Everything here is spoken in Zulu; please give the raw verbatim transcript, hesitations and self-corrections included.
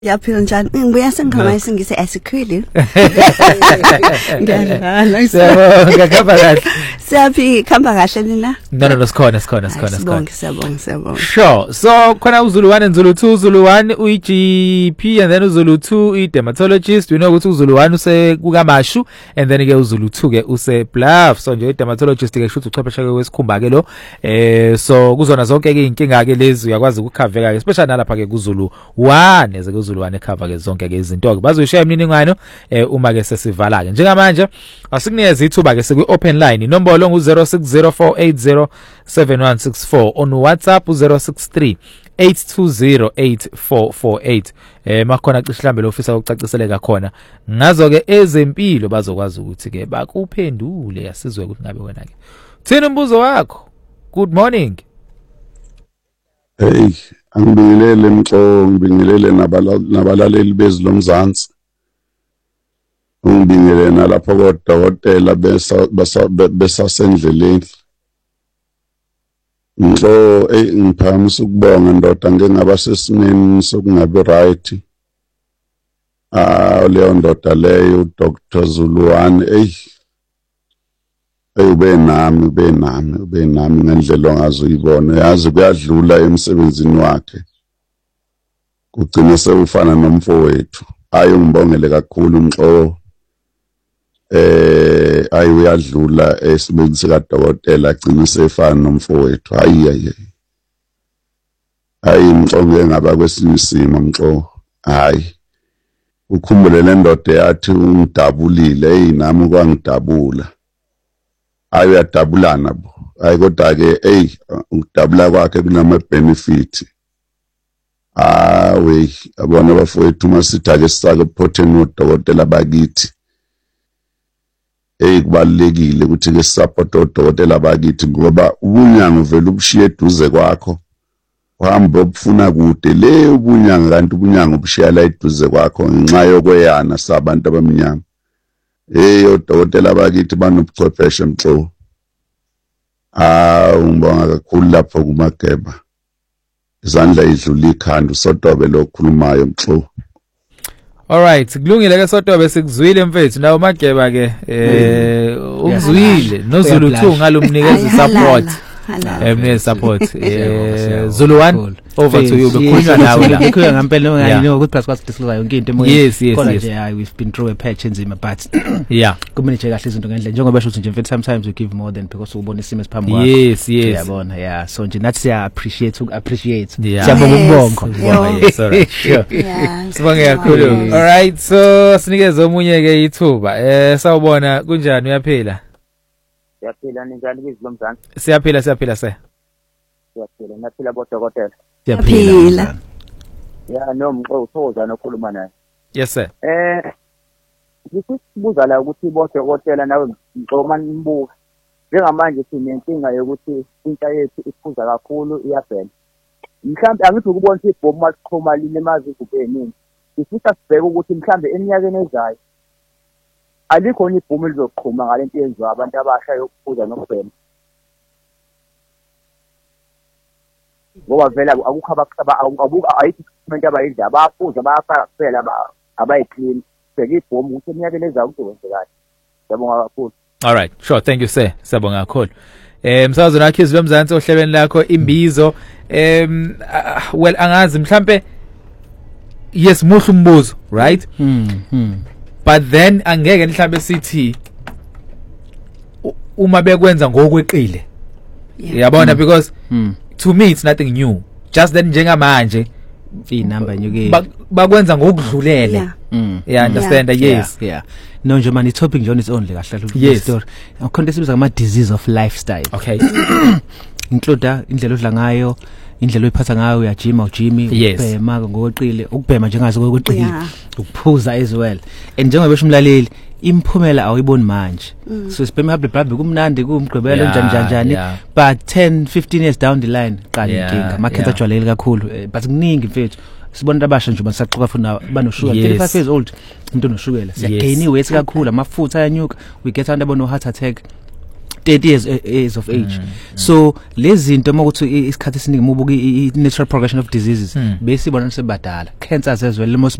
Yaphila njani? Ngibuya sengikhama isingise asikhwili. Ngiyadlala. Siyabonga khamba kahle. Siyaphi khamba kahle nina? No no no sikhona sikhona sikhona sikhona. Sibonge siyabonga siyabonga. Sure. So khona uZulu one and Zulu two, Zulu one uyi G P and then uZulu two uyi dermatologist. We know ukuthi uZulu one use kukaMashu and then ke uZulu two ke use Bluff. So nje dermatologist ke kusho uchwepheshe wesikhumba ke lo. Eh so kuzona zonke ke inkinga ke lezi uyakwazi ukukhaveka especially nalapha ke kuZulu one eze kuZulu one ekhava ke zonke ke izinto ke bazoshare imininingwane eh uma ke sesivala ke njengamanje asikunikeza ithuba ke sekwi open line inombolo ngu zero six zero four eight zero seven one six four on WhatsApp zero six three eight two zero eight four four eight eh makhona cishe mhlambe lo ofisa ukucaciseleka khona ngazo ke ezempilo bazokwazi ukuthi ke bakuphendule yasizwe ukuthi ngabe wena ke thina umbuzo wakho. Good morning. Hey, angibingelele Mxo, ngibingelele nabalaleli bezilomzansi. Ungibingelele nalapha kodokotela besa besasendleleni. Mxo, hey ngiphamisa ukubonga ndoda ngeke ngaba sesimeni sokungabe right. Ah leyo ndoda leyo Doctor Zulu one hey ube nami ube nami ube nami ngendlela ongazoyibona yazi kuyadlula emsebenzini wakhe kugcina sewufana nomfowethu ayo ngibongele kakhulu Mxo eh ayi uyadlula esibenzise kadokotela agcina sefana nomfowethu hayi hayi hayi Mxo ngeke ngaba kwesinye isimo Mxo hayi ukhumbule le ndoda yathi ungidabulile hey nami kwangidabula ayo yadabulana bo ayi kodwa ke hey ukudabula kwakhe kunama benefit ah we abona bafowethu masitha ke sisake photheni odokotela bakithi hey kubalekile ukuthi ke support odokotela bakithi ngoba ubunyango vele ubushiye eduze kwakho uhamba ubufuna kude le ubunyango kanti ubunyango ubushiya la eduze kwakho ngenxa yokweyana sabantu abamnyama. Hey odokotela bakithi banobuchwepheshe Mxo. Ah ngibonga kakhulu lapho kuMageba. Izandla idlula ikhanda uSotobe lokhulumayo Mxo. Alright, kulungile ke Sotobe sikuzwile mfethu nawo Mageba ke eh ukuzwile noZulu two ngalomnikeza support. Emne support eh Zulu one over to you bekhulunywa nawe la bekhulunywa ngempela ngani ukuthi plus kwasisiza yonke into emoyeni kodwa nje hayi we've been through a patch enzima but yeah kumele nje kahle izinto ngendlela njengoba basho nje mfethu sometimes you give more than because ubona isimo esiphambi kwakho yes yes yabona yeah so nje nathi siya appreciate uk appreciate siyabonga ukubonga yes alright sure sibonge kakhulu alright so sinikeze omunye ke ithuba eh sawubona kunjani uyaphila? Siyaphila ninjani bizilomzansi? Siyaphila siyaphila se. Siyaphila naphila bodokotela. Siyaphila. Ya no Mxo uthoza nokhuluma naye. Yes sir. Eh ngikubuza la ukuthi bodokotela nawe Mxo manibuka. Njengamanje sinenkinga yokuthi intsha yethu iphuza kakhulu iyabhela. Mhlambe angithi ukubona ukuthi ibhomu masiqhoma linemazi izibheningi. Sifisa sibheke ukuthi mhlambe eminyakeni ezayo alikho ibhumu lizoqhuma ngalento yenziwa abantu abasha yokuphuza nokubhema ngoba vela akukho abakusaba abuka ayithi umuntu abayidla abaphuza bayafaka kuphela abayiclean bheka ibhumu ukuthi eminyakeni ezayo kuzokwenzeka. Siyabonga kakhulu. All right, sure, thank you sir. Siyabonga kakhulu. Eh msakazo nakhe izilomzansi ohlelweni lakho imbizo em well angazi mhlambe yes muhle umbuzo right mhm but then angeke mhlambe sithi uma bekwenza ngokweqile yabona because mm. to me it's nothing new just then njengamanje inamba nyuke bakwenza ngokudlulele mm. yeah understand yeah. yes yeah, yeah. No nje mani topic nje on its own le kahle yes. story akhonde sibiza ngama disease of lifestyle okay include indlela odla ngayo indlela oyiphatha ngayo uyajima ujimi ubhema ngokweqile ukubhema njengazi ngokweqile ukuphuza as well and njengoba besho umlaleli imphumela awuyiboni manje mm. so sibhema hable blabbe kumnandi kumgqibelo njani njani njani but ten fifteen years down the line qala inkinga makhetha jwaleli kakhulu but kuningi mfethu sibona abasha nje basaxoka funa banoshukela thirty-five years old umuntu noshukela siya gain weight kakhulu amafutha ayanyuka we get under bono heart attack thirty years years of age. Mm. So lezi zinto makuthi isikhathi esiningi mubuka i natural progression of diseases besibona sebadala, cancers as well.